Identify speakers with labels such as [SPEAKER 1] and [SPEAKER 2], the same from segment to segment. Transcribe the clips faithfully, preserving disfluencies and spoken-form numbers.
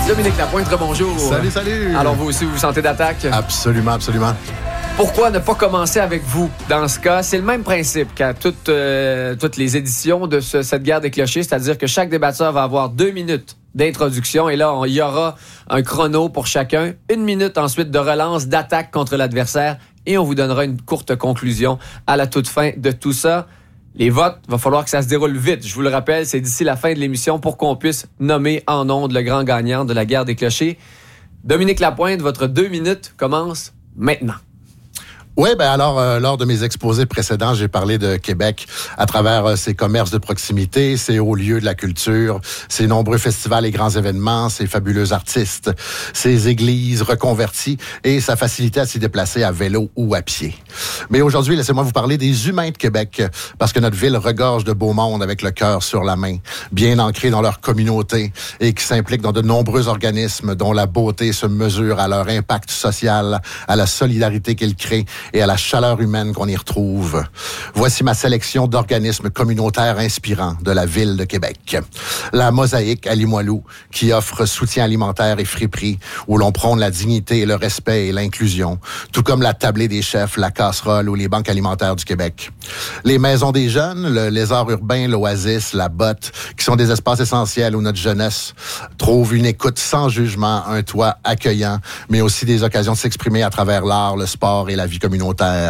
[SPEAKER 1] Dominique Lapointe, bonjour.
[SPEAKER 2] Salut, salut.
[SPEAKER 1] Alors, vous aussi, vous vous sentez d'attaque?
[SPEAKER 2] Absolument, absolument.
[SPEAKER 1] Pourquoi ne pas commencer avec vous dans ce cas? C'est le même principe qu'à toutes, euh, toutes les éditions de ce, cette guerre des clochers, c'est-à-dire que chaque débatteur va avoir deux minutes d'introduction et là, il y aura un chrono pour chacun, une minute ensuite de relance, d'attaque contre l'adversaire et on vous donnera une courte conclusion à la toute fin de tout ça. Les votes, il va falloir que ça se déroule vite. Je vous le rappelle, c'est d'ici la fin de l'émission pour qu'on puisse nommer en ondes le grand gagnant de la guerre des clochers. Dominique Lapointe, votre deux minutes commence maintenant.
[SPEAKER 2] Oui, ben alors, euh, lors de mes exposés précédents, j'ai parlé de Québec à travers euh, ses commerces de proximité, ses hauts lieux de la culture, ses nombreux festivals et grands événements, ses fabuleux artistes, ses églises reconverties et sa facilité à s'y déplacer à vélo ou à pied. Mais aujourd'hui, laissez-moi vous parler des humains de Québec, parce que notre ville regorge de beau monde avec le cœur sur la main, bien ancré dans leur communauté et qui s'implique dans de nombreux organismes dont la beauté se mesure à leur impact social, à la solidarité qu'ils créent et à la chaleur humaine qu'on y retrouve. Voici ma sélection d'organismes communautaires inspirants de la ville de Québec. La Mosaïque à Limoilou, qui offre soutien alimentaire et friperie, où l'on prône la dignité, le respect et l'inclusion, tout comme la Tablée des chefs, la Casserole ou les banques alimentaires du Québec. Les Maisons des jeunes, le Lézard urbain, l'Oasis, la Botte, qui sont des espaces essentiels où notre jeunesse trouve une écoute sans jugement, un toit accueillant, mais aussi des occasions de s'exprimer à travers l'art, le sport et la vie communautaire.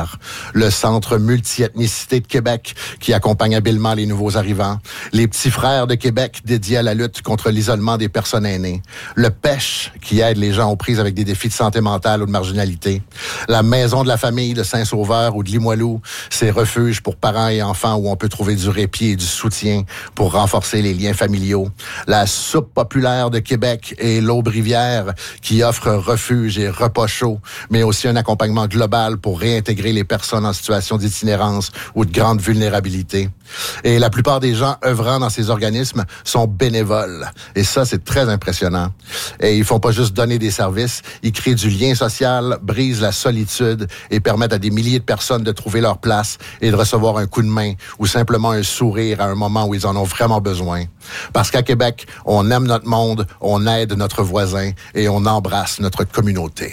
[SPEAKER 2] Le Centre multi-ethnicité de Québec, qui accompagne habilement les nouveaux arrivants. Les Petits Frères de Québec, dédiés à la lutte contre l'isolement des personnes aînées. Le Pêche, qui aide les gens aux prises avec des défis de santé mentale ou de marginalité. La Maison de la famille de Saint-Sauveur ou de Limoilou, ces refuges pour parents et enfants où on peut trouver du répit et du soutien pour renforcer les liens familiaux. La Soupe populaire de Québec et l'Aube-Rivière, qui offre refuge et repas chauds, mais aussi un accompagnement global pour réintégrer les personnes en situation d'itinérance ou de grande vulnérabilité. Et la plupart des gens œuvrant dans ces organismes sont bénévoles. Et ça, c'est très impressionnant. Et ils font pas juste donner des services, ils créent du lien social, brisent la solitude et permettent à des milliers de personnes de trouver leur place et de recevoir un coup de main ou simplement un sourire à un moment où ils en ont vraiment besoin. Parce qu'à Québec, on aime notre monde, on aide notre voisin et on embrasse notre communauté.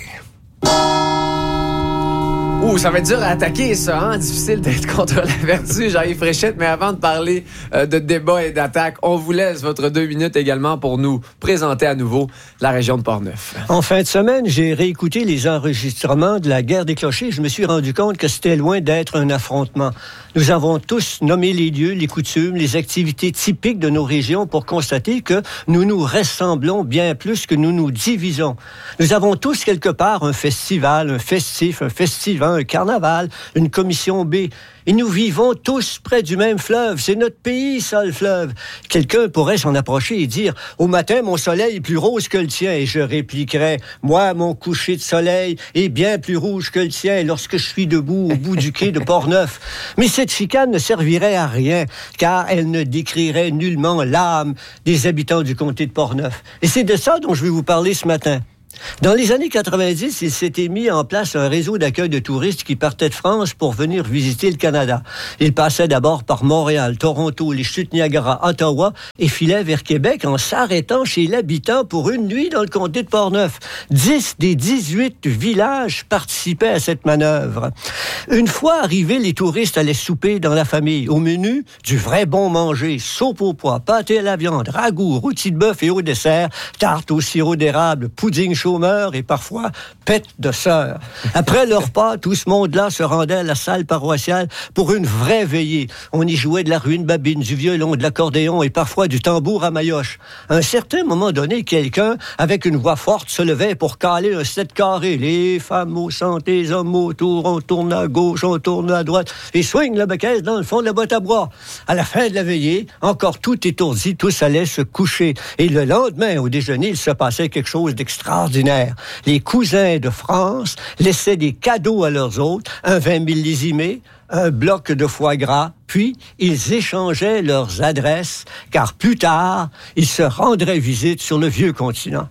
[SPEAKER 1] Ouh, ça va être dur à attaquer, ça, hein? Difficile d'être contre la vertu, Jean-Yves Fréchette. Mais avant de parler euh, de débat et d'attaque, on vous laisse votre deux minutes également pour nous présenter à nouveau la région de Portneuf.
[SPEAKER 3] En fin de semaine, j'ai réécouté les enregistrements de la guerre des clochers. Je me suis rendu compte que c'était loin d'être un affrontement. Nous avons tous nommé les lieux, les coutumes, les activités typiques de nos régions pour constater que nous nous ressemblons bien plus que nous nous divisons. Nous avons tous quelque part un festival, un festif, un festival, un carnaval, une commission B. Et nous vivons tous près du même fleuve. C'est notre pays, ça, le fleuve. Quelqu'un pourrait s'en approcher et dire « Au matin, mon soleil est plus rose que le tien. » Et je répliquerais « Moi, mon coucher de soleil est bien plus rouge que le tien lorsque je suis debout au bout du quai de Portneuf. » Mais cette chicane ne servirait à rien, car elle ne décrirait nullement l'âme des habitants du comté de Portneuf. Et c'est de ça dont je vais vous parler ce matin. Dans les années quatre-vingt-dix, il s'était mis en place un réseau d'accueil de touristes qui partaient de France pour venir visiter le Canada. Ils passaient d'abord par Montréal, Toronto, les chutes Niagara, Ottawa et filaient vers Québec en s'arrêtant chez l'habitant pour une nuit dans le comté de Portneuf. Dix des dix-huit villages participaient à cette manœuvre. Une fois arrivés, les touristes allaient souper dans la famille. Au menu, du vrai bon manger, soupe au pois, pâté à la viande, ragoût, rôti de bœuf et au dessert, tarte au sirop d'érable, pudding chômeur et parfois pète de sœur. Après le repas, tout ce monde-là se rendait à la salle paroissiale pour une vraie veillée. On y jouait de la ruine babine, du violon, de l'accordéon et parfois du tambour à maillotche. À un certain moment donné, quelqu'un, avec une voix forte, se levait pour caler un sept carré. Les femmes au centre, les hommes autour, on tourne à gauche, on tourne à droite et swing la bécaisse dans le fond de la boîte à bois. À la fin de la veillée, encore tout étourdi, tous allaient se coucher. Et le lendemain, au déjeuner, il se passait quelque chose d'extraordinaire. Les cousins de France laissaient des cadeaux à leurs hôtes, un vin millésimé, un bloc de foie gras, puis ils échangeaient leurs adresses, car plus tard, ils se rendraient visite sur le vieux continent.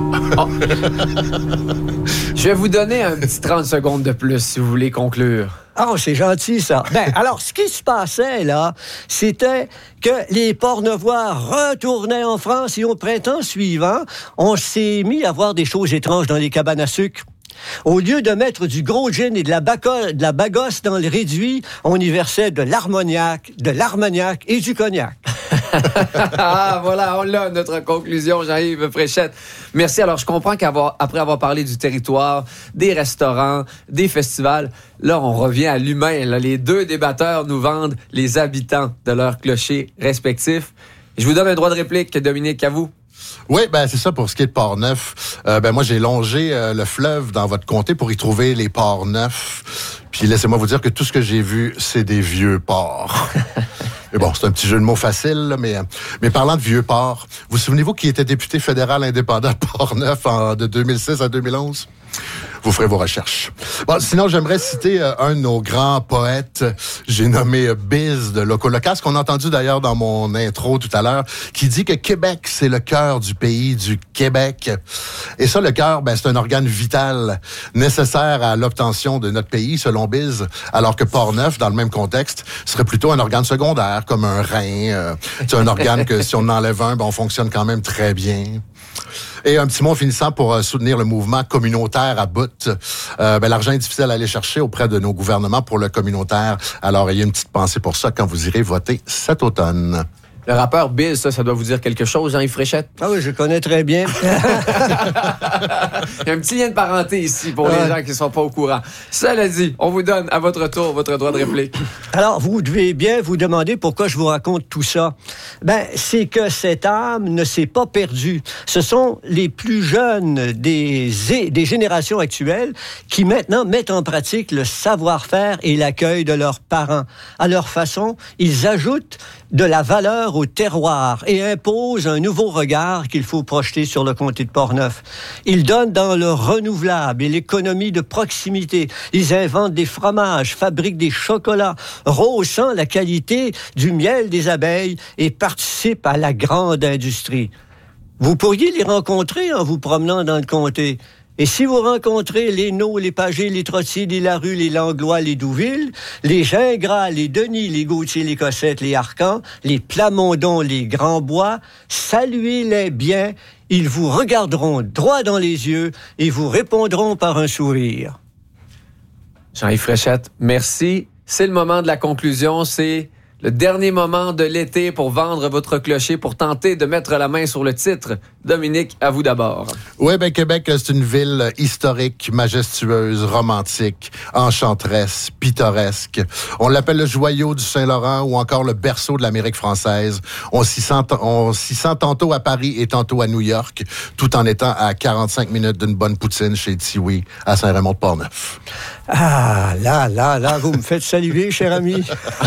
[SPEAKER 1] Oh. Je vais vous donner un petit trente secondes de plus si vous voulez conclure.
[SPEAKER 3] Oh, c'est gentil, ça. Ben, alors, ce qui se passait, là, c'était que les Portneuvois retournaient en France et au printemps suivant, on s'est mis à voir des choses étranges dans les cabanes à sucre. Au lieu de mettre du gros gin et de la, baco- de la bagosse dans le réduit, on y versait de l'armagnac, de l'armagnac et du cognac.
[SPEAKER 1] Ah, voilà, on l'a, notre conclusion, Jean-Yves Fréchette. Merci. Alors, je comprends qu'après avoir parlé du territoire, des restaurants, des festivals, là, on revient à l'humain. Là. Les deux débatteurs nous vendent les habitants de leurs clochers respectifs. Je vous donne un droit de réplique, Dominique, à vous.
[SPEAKER 2] Oui, ben c'est ça pour ce qui est de Portneuf. Euh, ben moi, j'ai longé euh, le fleuve dans votre comté pour y trouver les ports neufs. Puis laissez-moi vous dire que tout ce que j'ai vu, c'est des vieux ports. Et bon, c'est un petit jeu de mots facile, là, mais, mais parlant de vieux ports, vous souvenez-vous qui était député fédéral indépendant de Portneuf en, de deux mille six à deux mille onze? Vous ferez vos recherches. Bon, sinon, j'aimerais citer euh, un de nos grands poètes. J'ai nommé euh, Biz de Locolocas, qu'on a entendu d'ailleurs dans mon intro tout à l'heure, qui dit que Québec, c'est le cœur du pays du Québec. Et ça, le cœur, ben, c'est un organe vital nécessaire à l'obtention de notre pays, selon Biz, alors que Portneuf, dans le même contexte, serait plutôt un organe secondaire, comme un rein. Euh, c'est un organe que si on en enlève un, ben, on fonctionne quand même très bien. Et un petit mot finissant pour euh, soutenir le mouvement communautaire à bout. Euh, ben, l'argent est difficile à aller chercher auprès de nos gouvernements pour le communautaire. Alors, ayez une petite pensée pour ça quand vous irez voter cet automne.
[SPEAKER 1] Le rappeur Bill, ça, ça doit vous dire quelque chose, Jean-Yves Fréchette?
[SPEAKER 3] Ah oui, je connais très bien.
[SPEAKER 1] Il y a un petit lien de parenté ici pour les gens qui ne sont pas au courant. Cela dit, on vous donne à votre tour votre droit de réplique.
[SPEAKER 3] Alors, vous devez bien vous demander pourquoi je vous raconte tout ça. Ben, c'est que cette âme ne s'est pas perdue. Ce sont les plus jeunes des, des générations actuelles qui maintenant mettent en pratique le savoir-faire et l'accueil de leurs parents. À leur façon, ils ajoutent de la valeur au terroir et imposent un nouveau regard qu'il faut projeter sur le comté de Portneuf. Ils donnent dans le renouvelable et l'économie de proximité. Ils inventent des fromages, fabriquent des chocolats, rehaussant la qualité du miel des abeilles et participent à la grande industrie. Vous pourriez les rencontrer en vous promenant dans le comté. Et si vous rencontrez les Naux, les Pagés, les Trottiers, les Larue, les Langlois, les Douville, les Gingras, les Denis, les Gauthier, les Cossettes, les Arcans, les Plamondon, les Grands-Bois, saluez-les bien, ils vous regarderont droit dans les yeux et vous répondront par un sourire.
[SPEAKER 1] Jean-Yves Fréchette, merci. C'est le moment de la conclusion, c'est le dernier moment de l'été pour vendre votre clocher, pour tenter de mettre la main sur le titre. Dominique, à vous d'abord.
[SPEAKER 2] Oui, ben Québec, c'est une ville historique, majestueuse, romantique, enchanteresse, pittoresque. On l'appelle le joyau du Saint-Laurent ou encore le berceau de l'Amérique française. On s'y sent, on s'y sent tantôt à Paris et tantôt à New York, tout en étant à quarante-cinq minutes d'une bonne poutine chez Tiwi à Saint-Raymond-de-Portneuf.
[SPEAKER 3] Ah, là, là, là, vous me faites saliver, cher ami.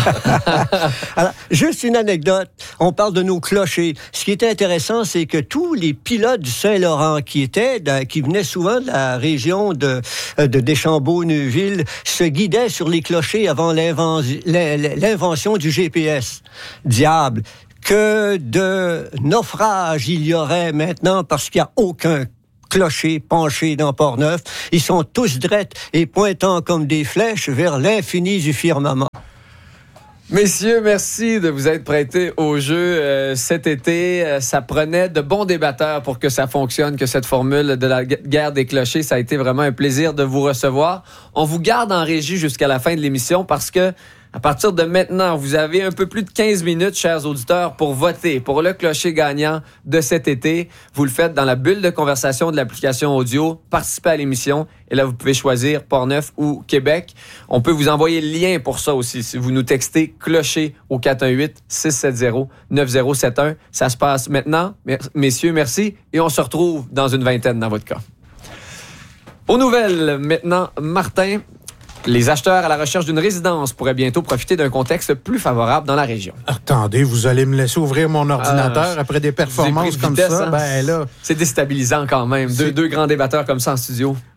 [SPEAKER 3] Alors, juste une anecdote. On parle de nos clochers. Ce qui est intéressant, c'est que tous les pilotes du Saint-Laurent qui étaient, de, qui venaient souvent de la région de, de Deschambault-Neuville, se guidaient sur les clochers avant l'inven- l'invention du G P S. Diable, que de naufrages il y aurait maintenant parce qu'il n'y a aucun clocher penché dans Portneuf. Ils sont tous drettes et pointant comme des flèches vers l'infini du firmament.
[SPEAKER 1] Messieurs, merci de vous être prêtés au jeu euh, cet été. Euh, ça prenait de bons débatteurs pour que ça fonctionne, que cette formule de la guerre des clochers, ça a été vraiment un plaisir de vous recevoir. On vous garde en régie jusqu'à la fin de l'émission parce que à partir de maintenant, vous avez un peu plus de quinze minutes, chers auditeurs, pour voter pour le clocher gagnant de cet été. Vous le faites dans la bulle de conversation de l'application audio. Participez à l'émission. Et là, vous pouvez choisir Portneuf ou Québec. On peut vous envoyer le lien pour ça aussi. Si vous nous textez clocher au quatre un huit, six sept zéro, neuf zéro sept un. Ça se passe maintenant. Messieurs, merci. Et on se retrouve dans une vingtaine dans votre cas. Aux nouvelles, maintenant, Martin. Les acheteurs à la recherche d'une résidence pourraient bientôt profiter d'un contexte plus favorable dans la région.
[SPEAKER 4] Attendez, vous allez me laisser ouvrir mon ordinateur euh, après des performances comme vitesse, ça?
[SPEAKER 1] Hein?
[SPEAKER 4] Ben là...
[SPEAKER 1] C'est déstabilisant quand même. Deux, deux grands débatteurs comme ça en studio.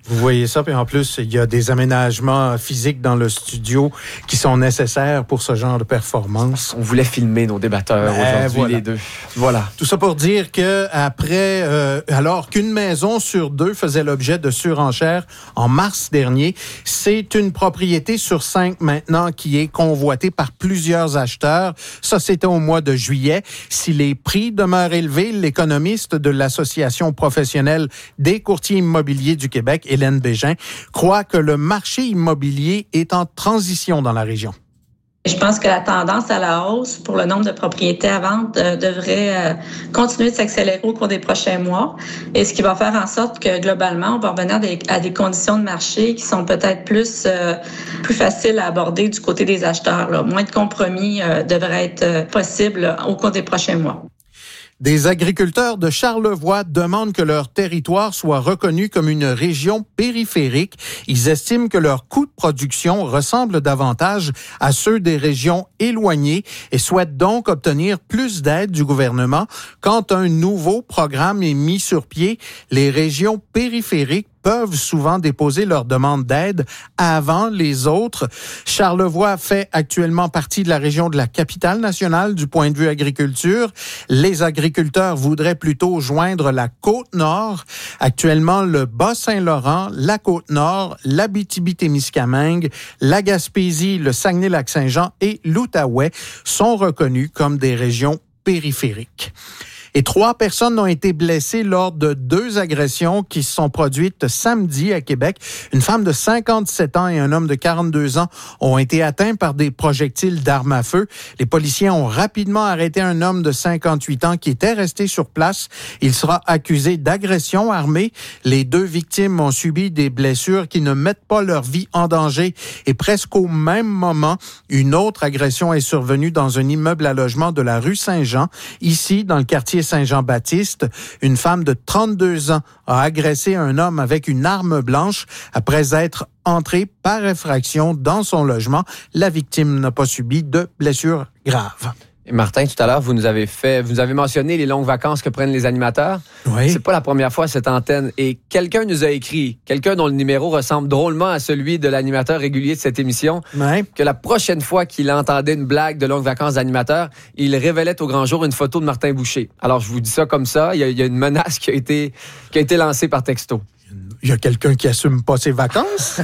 [SPEAKER 4] Vous voyez ça, puis en plus, il y a des aménagements physiques dans le studio qui sont nécessaires pour ce genre de performance.
[SPEAKER 1] On voulait filmer nos débatteurs ben, aujourd'hui, voilà. les deux. Voilà.
[SPEAKER 4] Tout ça pour dire que après, euh, alors qu'une maison sur deux faisait l'objet de surenchères en mars dernier, c'est une propriété sur cinq maintenant qui est convoitée par plusieurs acheteurs. Ça, c'était au mois de juillet. Si les prix demeurent élevés, l'économiste de l'Association professionnelle des courtiers immobiliers du Québec, Hélène Bégin, croit que le marché immobilier est en transition dans la région.
[SPEAKER 5] Je pense que la tendance à la hausse pour le nombre de propriétés à vendre euh, devrait euh, continuer de s'accélérer au cours des prochains mois. Et ce qui va faire en sorte que globalement, on va revenir à des, à des conditions de marché qui sont peut-être plus euh, plus faciles à aborder du côté des acheteurs. Là. Moins de compromis euh, devrait être euh, possible au cours des prochains mois.
[SPEAKER 4] Des agriculteurs de Charlevoix demandent que leur territoire soit reconnu comme une région périphérique. Ils estiment que leurs coûts de production ressemblent davantage à ceux des régions éloignées et souhaitent donc obtenir plus d'aide du gouvernement. Quand un nouveau programme est mis sur pied, les régions périphériques peuvent souvent déposer leur demande d'aide avant les autres. Charlevoix fait actuellement partie de la région de la capitale nationale du point de vue agriculture. Les agriculteurs voudraient plutôt joindre la Côte-Nord. Actuellement, le Bas-Saint-Laurent, la Côte-Nord, l'Abitibi-Témiscamingue, la Gaspésie, le Saguenay-Lac-Saint-Jean et l'Outaouais sont reconnus comme des régions périphériques. Et trois personnes ont été blessées lors de deux agressions qui se sont produites samedi à Québec. Une femme de cinquante-sept ans et un homme de quarante-deux ans ont été atteints par des projectiles d'armes à feu. Les policiers ont rapidement arrêté un homme de cinquante-huit ans qui était resté sur place. Il sera accusé d'agression armée. Les deux victimes ont subi des blessures qui ne mettent pas leur vie en danger. Et presque au même moment, une autre agression est survenue dans un immeuble à logement de la rue Saint-Jean, ici dans le quartier Saint-Jean-Baptiste. Une femme de trente-deux ans a agressé un homme avec une arme blanche après être entrée par effraction dans son logement. La victime n'a pas subi de blessures graves.
[SPEAKER 1] Et Martin, tout à l'heure, vous nous avez fait, vous avez mentionné les longues vacances que prennent les animateurs.
[SPEAKER 4] Oui.
[SPEAKER 1] C'est pas la première fois à cette antenne. Et quelqu'un nous a écrit, quelqu'un dont le numéro ressemble drôlement à celui de l'animateur régulier de cette émission,
[SPEAKER 4] oui.
[SPEAKER 1] que la prochaine fois qu'il entendait une blague de longues vacances d'animateur, il révélait au grand jour une photo de Martin Boucher. Alors, je vous dis ça comme ça. Il y a, il y a une menace qui a été, qui a été lancée par texto.
[SPEAKER 4] Il y a quelqu'un qui assume pas ses vacances.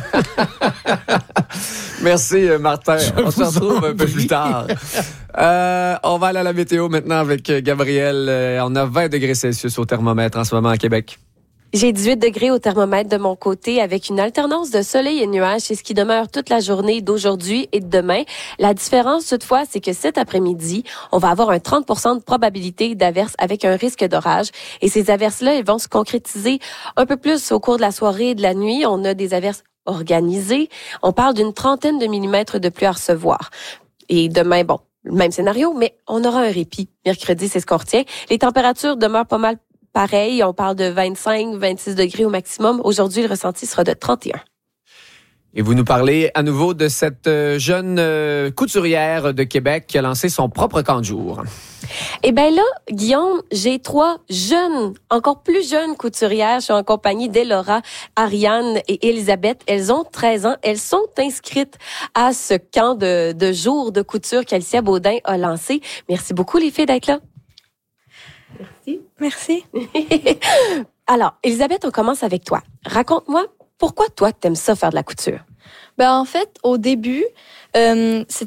[SPEAKER 1] Merci, Martin.
[SPEAKER 4] Je
[SPEAKER 1] on se retrouve un peu plus tard. Euh, on va aller à la météo maintenant avec Gabrielle. Euh, on a vingt degrés Celsius au thermomètre en ce moment à Québec.
[SPEAKER 6] J'ai dix-huit degrés au thermomètre de mon côté avec une alternance de soleil et de nuages. C'est ce qui demeure toute la journée d'aujourd'hui et de demain. La différence, toutefois, c'est que cet après-midi, on va avoir un trente pour cent de probabilité d'averses avec un risque d'orage. Et ces averses-là, elles vont se concrétiser un peu plus au cours de la soirée et de la nuit. On a des averses organisées. On parle d'une trentaine de millimètres de pluie à recevoir. Et demain, bon, le même scénario, mais on aura un répit. Mercredi, c'est ce qu'on retient. Les températures demeurent pas mal pareil, on parle de vingt-cinq, vingt-six degrés au maximum. Aujourd'hui, le ressenti sera de trente et un.
[SPEAKER 1] Et vous nous parlez à nouveau de cette jeune couturière de Québec qui a lancé son propre camp de jour.
[SPEAKER 6] Eh bien là, Guillaume, j'ai trois jeunes, encore plus jeunes couturières. Je suis en compagnie d'Elora, Ariane et Elisabeth. Elles ont treize ans. Elles sont inscrites à ce camp de, de jour de couture qu'Alicia Baudin a lancé. Merci beaucoup les filles d'être là.
[SPEAKER 7] Merci. Merci.
[SPEAKER 6] Alors, Elisabeth, on commence avec toi. Raconte-moi, pourquoi toi, t'aimes ça faire de la couture?
[SPEAKER 7] Ben, en fait, au début, euh, c'est